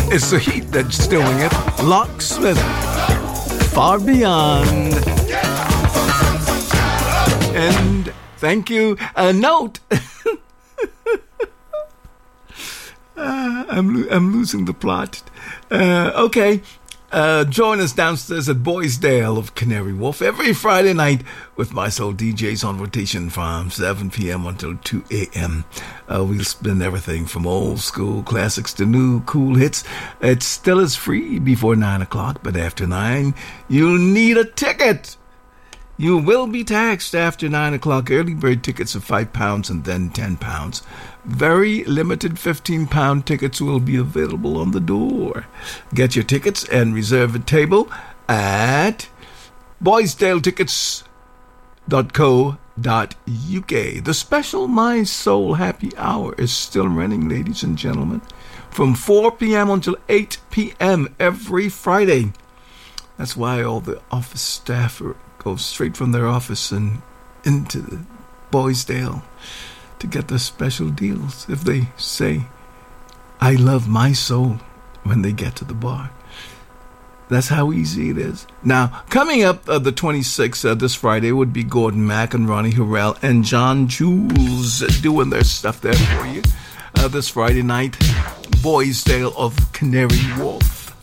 It's the heat that's doing it. Locksmith, Far Beyond. And thank you. A note. I'm losing the plot. Okay. Join us downstairs at Boysdale of Canary Wharf every Friday night with my soul DJs on rotation from 7 p.m. until 2 a.m. We'll spin everything from old school classics to new cool hits. It still is free before 9 o'clock, but after 9, you'll need a ticket. You will be taxed after 9 o'clock. Early bird tickets are £5 and then £10. Very limited £15 tickets will be available on the door. Get your tickets and reserve a table at boysdaletickets.co.uk. The special My Soul Happy Hour is still running, ladies and gentlemen, from 4 p.m. until 8 p.m. every Friday. That's why all the office staff go straight from their office and into the Boysdale to get the special deals if they say, I love my soul, when they get to the bar. That's how easy it is. Now, coming up the 26th, this Friday, would be Gordon Mack and Ronnie Harrell and John Jules doing their stuff there for you. This Friday night, Boysdale of Canary Wharf.